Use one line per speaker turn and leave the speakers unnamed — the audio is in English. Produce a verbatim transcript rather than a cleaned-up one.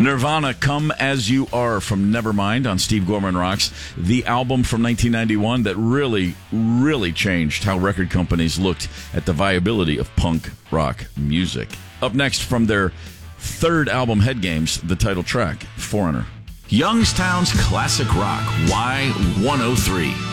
Nirvana, Come As You Are from Nevermind on Steve Gorman Rocks, the album from nineteen ninety-one that really, really changed how record companies looked at the viability of punk rock music. Up next from their third album, Head Games, the title track, Foreigner.
Youngstown's Classic Rock, Y one oh three.